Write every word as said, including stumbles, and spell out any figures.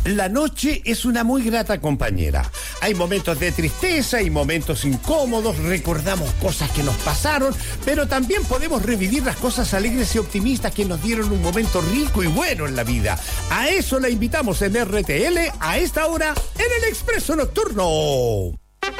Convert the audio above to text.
La noche es una muy grata compañera. Hay momentos de tristeza y momentos incómodos, recordamos cosas que nos pasaron, pero también podemos revivir las cosas alegres y optimistas que nos dieron un momento rico y bueno en la vida. A eso la invitamos en R T L a esta hora en el Expreso Nocturno.